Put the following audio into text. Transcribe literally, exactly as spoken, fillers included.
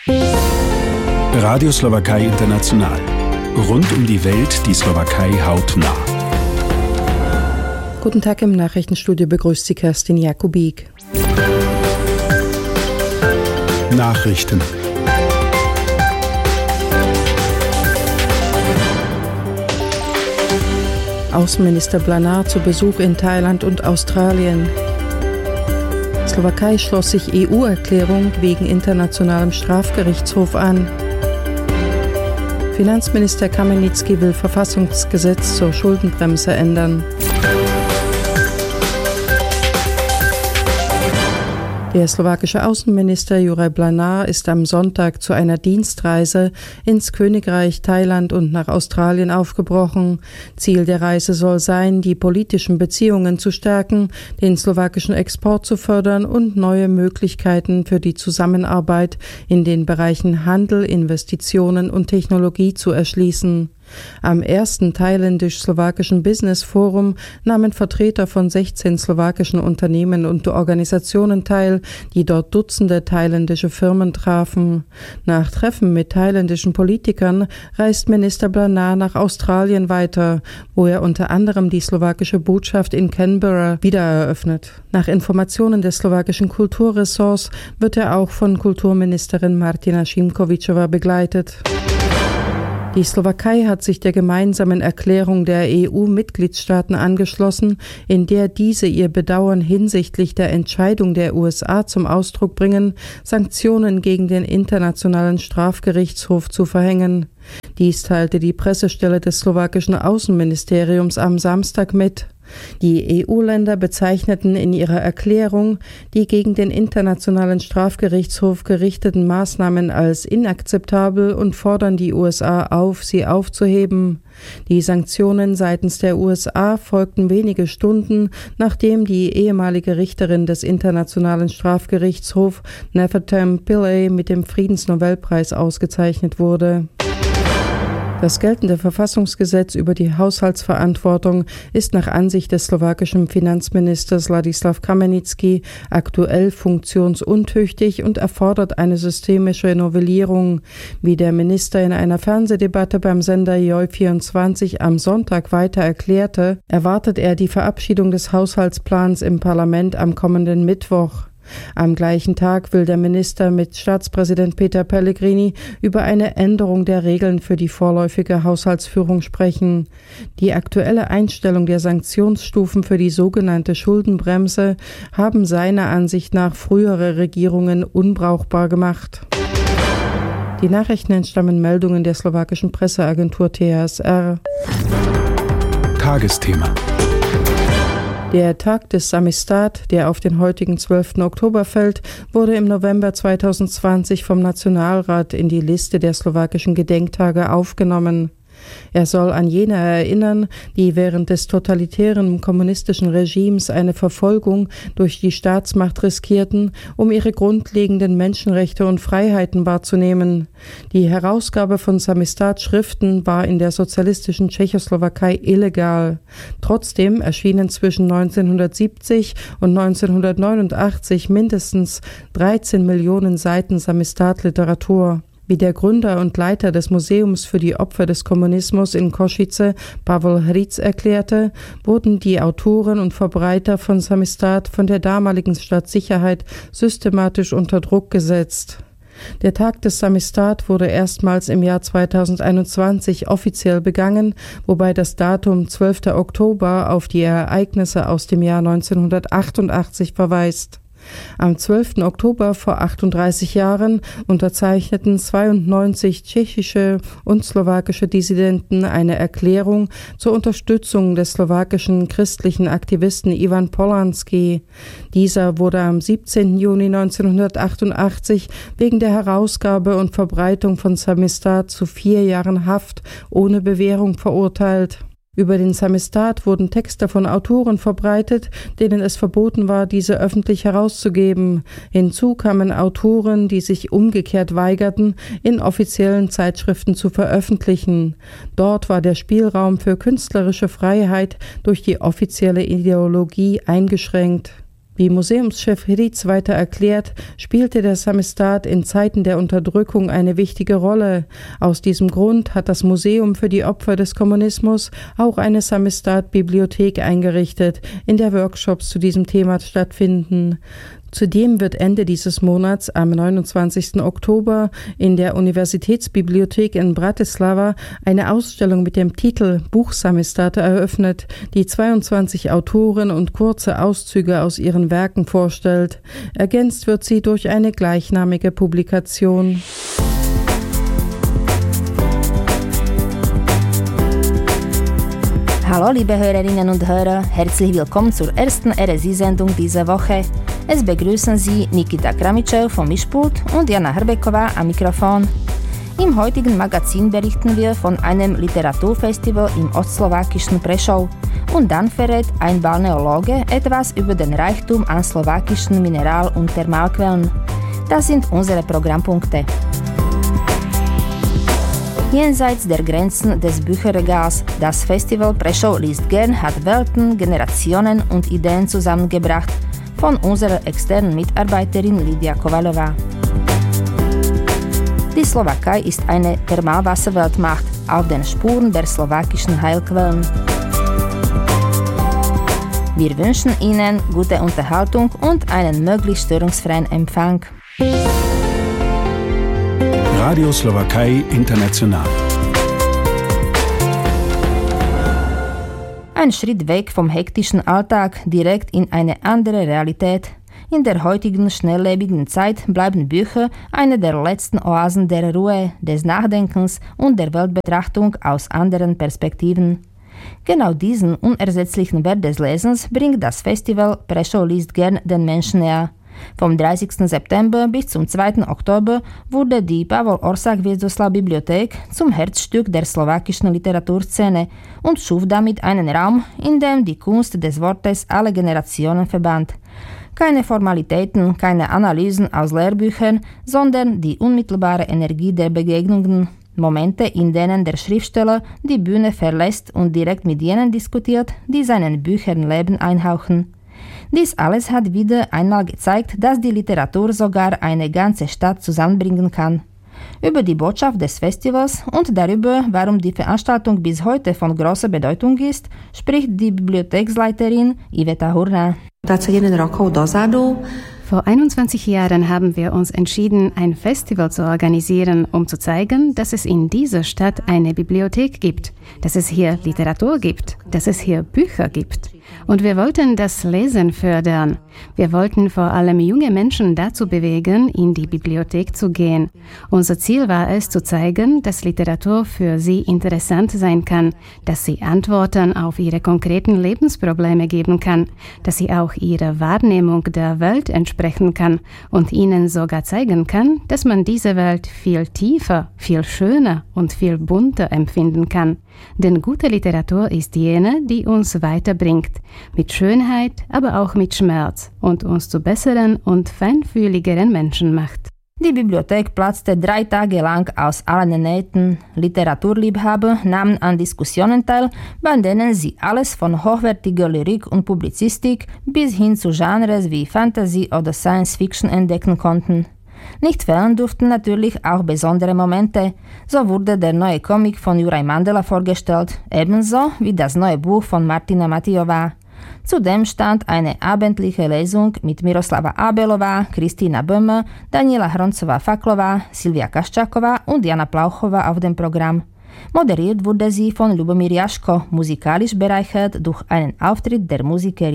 Radio Slowakei International. Rund um die Welt die Slowakei hautnah. Guten Tag, im Nachrichtenstudio begrüßt Sie Kerstin Jakubik. Nachrichten. Außenminister Blanar zu Besuch in Thailand und Australien. Slowakei schloss sich E U-Erklärung wegen Internationalem Strafgerichtshof an. Finanzminister Kamenicki will Verfassungsgesetz zur Schuldenbremse ändern. Der slowakische Außenminister Juraj Blanar ist am Sonntag zu einer Dienstreise ins Königreich Thailand und nach Australien aufgebrochen. Ziel der Reise soll sein, die politischen Beziehungen zu stärken, den slowakischen Export zu fördern und neue Möglichkeiten für die Zusammenarbeit in den Bereichen Handel, Investitionen und Technologie zu erschließen. Am ersten thailändisch-slowakischen Business Forum nahmen Vertreter von sechzehn slowakischen Unternehmen und Organisationen teil, die dort Dutzende thailändische Firmen trafen. Nach Treffen mit thailändischen Politikern reist Minister Blanar nach Australien weiter, wo er unter anderem die slowakische Botschaft in Canberra wiedereröffnet. Nach Informationen des slowakischen Kulturressorts wird er auch von Kulturministerin Martina Šimkovičová begleitet. Die Slowakei hat sich der gemeinsamen Erklärung der E U-Mitgliedstaaten angeschlossen, in der diese ihr Bedauern hinsichtlich der Entscheidung der U S A zum Ausdruck bringen, Sanktionen gegen den Internationalen Strafgerichtshof zu verhängen. Dies teilte die Pressestelle des slowakischen Außenministeriums am Samstag mit. Die E U-Länder bezeichneten in ihrer Erklärung die gegen den Internationalen Strafgerichtshof gerichteten Maßnahmen als inakzeptabel und fordern die U S A auf, sie aufzuheben. Die Sanktionen seitens der U S A folgten wenige Stunden, nachdem die ehemalige Richterin des Internationalen Strafgerichtshofs Nefertem Pillay mit dem Friedensnobelpreis ausgezeichnet wurde. Das geltende Verfassungsgesetz über die Haushaltsverantwortung ist nach Ansicht des slowakischen Finanzministers Ladislav Kamenicki aktuell funktionsuntüchtig und erfordert eine systemische Novellierung. Wie der Minister in einer Fernsehdebatte beim Sender Joj vierundzwanzig am Sonntag weiter erklärte, erwartet er die Verabschiedung des Haushaltsplans im Parlament am kommenden Mittwoch. Am gleichen Tag will der Minister mit Staatspräsident Peter Pellegrini über eine Änderung der Regeln für die vorläufige Haushaltsführung sprechen. Die aktuelle Einstellung der Sanktionsstufen für die sogenannte Schuldenbremse haben seiner Ansicht nach frühere Regierungen unbrauchbar gemacht. Die Nachrichten entstammen Meldungen der slowakischen Presseagentur T A S R. Tagesthema. Der Tag des Samizdat, der auf den heutigen zwölften Oktober fällt, wurde im November zweitausendzwanzig vom Nationalrat in die Liste der slowakischen Gedenktage aufgenommen. Er soll an jene erinnern, die während des totalitären kommunistischen Regimes eine Verfolgung durch die Staatsmacht riskierten, um ihre grundlegenden Menschenrechte und Freiheiten wahrzunehmen. Die Herausgabe von Samizdat-Schriften war in der sozialistischen Tschechoslowakei illegal. Trotzdem erschienen zwischen neunzehnhundertsiebzig und neunzehnhundertneunundachtzig mindestens dreizehn Millionen Seiten Samizdat-Literatur. Wie der Gründer und Leiter des Museums für die Opfer des Kommunismus in Košice, Pavel Hric, erklärte, wurden die Autoren und Verbreiter von Samizdat von der damaligen Staatssicherheit systematisch unter Druck gesetzt. Der Tag des Samizdat wurde erstmals im Jahr zweitausendeinundzwanzig offiziell begangen, wobei das Datum zwölfter Oktober auf die Ereignisse aus dem Jahr neunzehnhundertachtundachtzig verweist. Am zwölften Oktober vor achtunddreißig Jahren unterzeichneten zweiundneunzig tschechische und slowakische Dissidenten eine Erklärung zur Unterstützung des slowakischen christlichen Aktivisten Ivan Polanský. Dieser wurde am siebzehnten Juni neunzehnhundertachtundachtzig wegen der Herausgabe und Verbreitung von Samizdat zu vier Jahren Haft ohne Bewährung verurteilt. Über den Samizdat wurden Texte von Autoren verbreitet, denen es verboten war, diese öffentlich herauszugeben. Hinzu kamen Autoren, die sich umgekehrt weigerten, in offiziellen Zeitschriften zu veröffentlichen. Dort war der Spielraum für künstlerische Freiheit durch die offizielle Ideologie eingeschränkt. Wie Museumschef Ritz weiter erklärt, spielte der Samizdat in Zeiten der Unterdrückung eine wichtige Rolle. Aus diesem Grund hat das Museum für die Opfer des Kommunismus auch eine Samizdat-Bibliothek eingerichtet, in der Workshops zu diesem Thema stattfinden. Zudem wird Ende dieses Monats am neunundzwanzigsten Oktober in der Universitätsbibliothek in Bratislava eine Ausstellung mit dem Titel Buch Samizdat eröffnet, die zweiundzwanzig Autoren und kurze Auszüge aus ihren Werken vorstellt. Ergänzt wird sie durch eine gleichnamige Publikation. Hallo liebe Hörerinnen und Hörer, herzlich willkommen zur ersten R S I-Sendung dieser Woche. Es begrüßen Sie Nikita Kramitschew vom Mischpult und Jana Hrbekova am Mikrofon. Im heutigen Magazin berichten wir von einem Literaturfestival im ostslowakischen Prešov und dann verrät ein Balneologe etwas über den Reichtum an slowakischen Mineral- und Thermalquellen. Das sind unsere Programmpunkte. Jenseits der Grenzen des Bücherregals, das Festival Prešov liest gern hat Welten, Generationen und Ideen zusammengebracht, von unserer externen Mitarbeiterin Lidia Kovalova. Die Slowakei ist eine Thermalwasserweltmacht auf den Spuren der slowakischen Heilquellen. Wir wünschen Ihnen gute Unterhaltung und einen möglichst störungsfreien Empfang. Radio Slowakei International. Ein Schritt weg vom hektischen Alltag, direkt in eine andere Realität. In der heutigen schnelllebigen Zeit bleiben Bücher eine der letzten Oasen der Ruhe, des Nachdenkens und der Weltbetrachtung aus anderen Perspektiven. Genau diesen unersetzlichen Wert des Lesens bringt das Festival Prešov liest gern den Menschen näher. Vom dreißigsten September bis zum zweiten Oktober wurde die Pavol Orsak-Viezoslav-Bibliothek zum Herzstück der slowakischen Literaturszene und schuf damit einen Raum, in dem die Kunst des Wortes alle Generationen verband. Keine Formalitäten, keine Analysen aus Lehrbüchern, sondern die unmittelbare Energie der Begegnungen. Momente, in denen der Schriftsteller die Bühne verlässt und direkt mit jenen diskutiert, die seinen Büchern Leben einhauchen. Dies alles hat wieder einmal gezeigt, dass die Literatur sogar eine ganze Stadt zusammenbringen kann. Über die Botschaft des Festivals und darüber, warum die Veranstaltung bis heute von großer Bedeutung ist, spricht die Bibliotheksleiterin Iveta Hurna. Vor einundzwanzig Jahren haben wir uns entschieden, ein Festival zu organisieren, um zu zeigen, dass es in dieser Stadt eine Bibliothek gibt, dass es hier Literatur gibt, dass es hier Bücher gibt. Und wir wollten das Lesen fördern. Wir wollten vor allem junge Menschen dazu bewegen, in die Bibliothek zu gehen. Unser Ziel war es, zu zeigen, dass Literatur für sie interessant sein kann, dass sie Antworten auf ihre konkreten Lebensprobleme geben kann, dass sie auch ihrer Wahrnehmung der Welt entsprechen kann und ihnen sogar zeigen kann, dass man diese Welt viel tiefer, viel schöner und viel bunter empfinden kann. Denn gute Literatur ist jene, die uns weiterbringt, mit Schönheit, aber auch mit Schmerz und uns zu besseren und feinfühligeren Menschen macht. Die Bibliothek platzte drei Tage lang aus allen Nähten. Literaturliebhaber nahmen an Diskussionen teil, bei denen sie alles von hochwertiger Lyrik und Publizistik bis hin zu Genres wie Fantasy oder Science Fiction entdecken konnten. Nicht fehlen durften natürlich auch besondere Momente. So wurde der neue Comic von Juraj Mandela vorgestellt, ebenso wie das neue Buch von Martina Matijová. Zudem stand eine abendliche Lesung mit Miroslava Abelová, Kristína Böhme, Daniela Hroncová-Faklová, Silvia Kaščáková und Jana Plauchová auf dem Programm. Moderiert wurde sie von Lubomír Jaško, musikalisch bereichert durch einen Auftritt der Musikerin